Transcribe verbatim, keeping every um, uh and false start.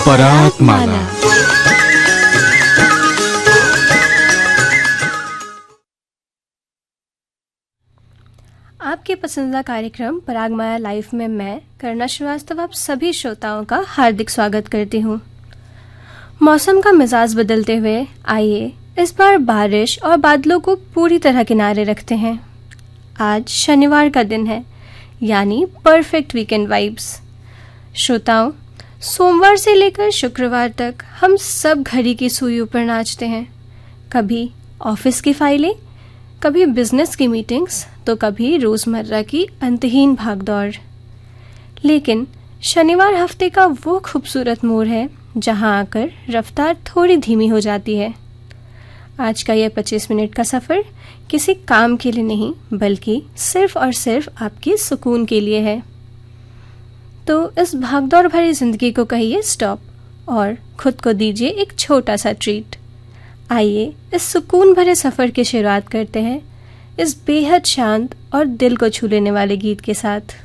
पराग माला। आपके पसंदीदा कार्यक्रम पराग माला लाइफ में मैं करुणा श्रीवास्तव आप सभी श्रोताओं का हार्दिक स्वागत करती हूँ। मौसम का मिजाज बदलते हुए आइए इस बार बारिश और बादलों को पूरी तरह किनारे रखते हैं। आज शनिवार का दिन है, यानी परफेक्ट वीकेंड वाइब्स। श्रोताओं, सोमवार से लेकर शुक्रवार तक हम सब घड़ी की सुइयों पर नाचते हैं। कभी ऑफिस की फाइलें, कभी बिजनेस की मीटिंग्स, तो कभी रोज़मर्रा की अंतहीन भागदौड़। लेकिन शनिवार हफ्ते का वो खूबसूरत मोड़ है जहां आकर रफ्तार थोड़ी धीमी हो जाती है। आज का यह पच्चीस मिनट का सफ़र किसी काम के लिए नहीं, बल्कि सिर्फ और सिर्फ आपके सुकून के लिए है। तो इस भागदौड़ भरी ज़िंदगी को कहिए स्टॉप और खुद को दीजिए एक छोटा सा ट्रीट। आइए इस सुकून भरे सफ़र की शुरुआत करते हैं इस बेहद शांत और दिल को छू लेने वाले गीत के साथ।